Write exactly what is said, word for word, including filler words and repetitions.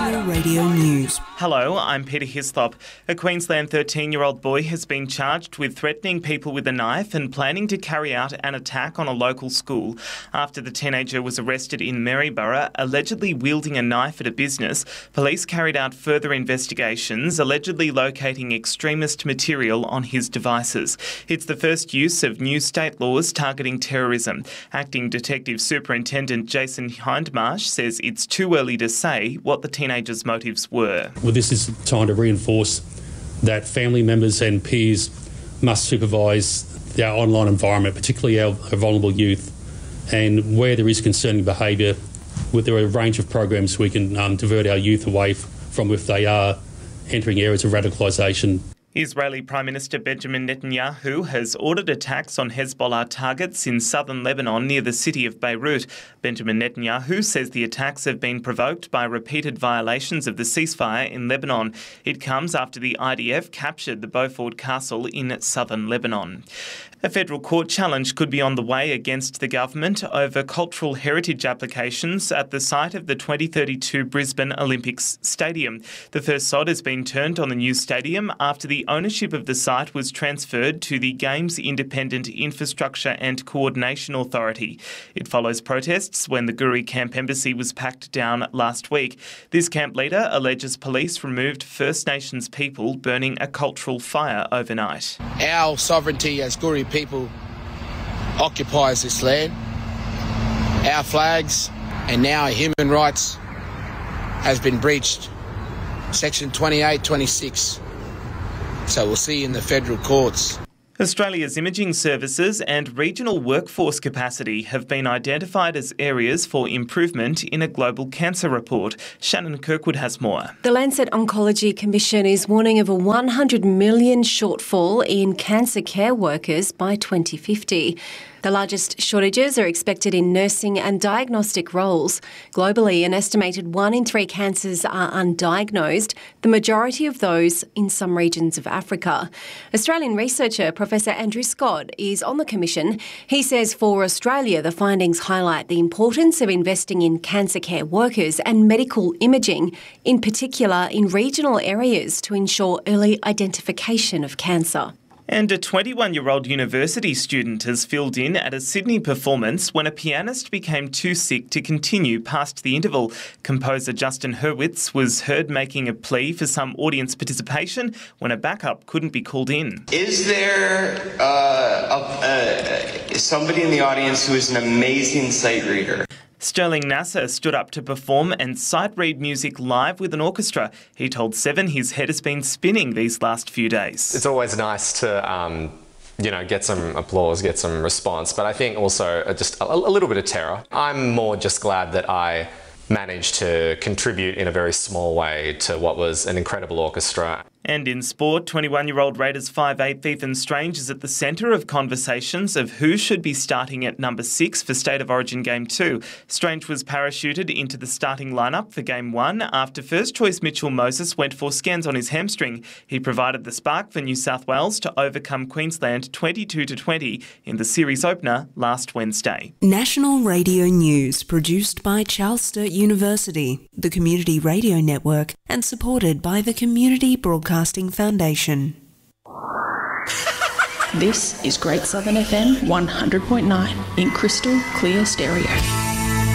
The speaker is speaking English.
National Radio News. Hello, I'm Peter Hislop. A Queensland thirteen-year-old boy has been charged with threatening people with a knife and planning to carry out an attack on a local school after the teenager was arrested in Maryborough, allegedly wielding a knife at a business. Police carried out further investigations, allegedly locating extremist material on his devices. It's the first use of new state laws targeting terrorism. Acting Detective Superintendent Jason Hindmarsh says it's too early to say what the teenager's motives were. Well, this is time to reinforce that family members and peers must supervise our online environment, particularly our, our vulnerable youth, and where there is concerning behaviour, with there are a range of programs we can um, divert our youth away from if they are entering areas of radicalisation. Israeli Prime Minister Benjamin Netanyahu has ordered attacks on Hezbollah targets in southern Lebanon near the city of Beirut. Benjamin Netanyahu says the attacks have been provoked by repeated violations of the ceasefire in Lebanon. It comes after the I D F captured the Beaufort Castle in southern Lebanon. A federal court challenge could be on the way against the government over cultural heritage applications at the site of the twenty thirty-two Brisbane Olympics Stadium. The first sod has been turned on the new stadium after the ownership of the site was transferred to the Games Independent Infrastructure and Coordination Authority. It follows protests when the Guri Camp Embassy was packed down last week. This camp leader alleges police removed First Nations people burning a cultural fire overnight. Our sovereignty as Guri people occupies this land. Our flags and now our human rights has been breached. Section twenty-eight, twenty-six. So we'll see in the federal courts. Australia's imaging services and regional workforce capacity have been identified as areas for improvement in a global cancer report. Shannon Kirkwood has more. The Lancet Oncology Commission is warning of a one hundred million shortfall in cancer care workers by twenty fifty. The largest shortages are expected in nursing and diagnostic roles. Globally, an estimated one in three cancers are undiagnosed, the majority of those in some regions of Africa. Australian researcher Professor Andrew Scott is on the commission. He says for Australia, the findings highlight the importance of investing in cancer care workers and medical imaging, in particular in regional areas, to ensure early identification of cancer. And a twenty-one-year-old university student has filled in at a Sydney performance when a pianist became too sick to continue past the interval. Composer Justin Hurwitz was heard making a plea for some audience participation when a backup couldn't be called in. Is there uh, a, uh, somebody in the audience who is an amazing sight reader? Sterling Nasser stood up to perform and sight-read music live with an orchestra. He told Seven his head has been spinning these last few days. It's always nice to, um, you know, get some applause, get some response, but I think also just a, a little bit of terror. I'm more just glad that I managed to contribute in a very small way to what was an incredible orchestra. And in sport, twenty-one-year-old Raiders five eight Ethan Strange is at the centre of conversations of who should be starting at number six for State of Origin Game two. Strange was parachuted into the starting lineup for Game one after first-choice Mitchell Moses went for scans on his hamstring. He provided the spark for New South Wales to overcome Queensland twenty-two to twenty in the series opener last Wednesday. National Radio News, produced by Charles Sturt University, the Community Radio Network, and supported by the Community Broadcasting Foundation. This is Great Southern F M one hundred point nine in crystal clear stereo.